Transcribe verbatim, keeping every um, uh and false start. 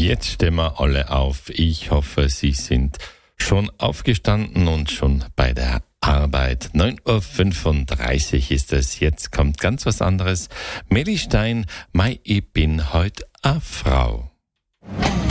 Jetzt stehen wir alle auf. Ich hoffe, Sie sind schon aufgestanden und schon bei der Arbeit. neun Uhr fünfunddreißig ist es. Jetzt kommt ganz was anderes. Meli Stein, Mei, ich bin heut a Frau.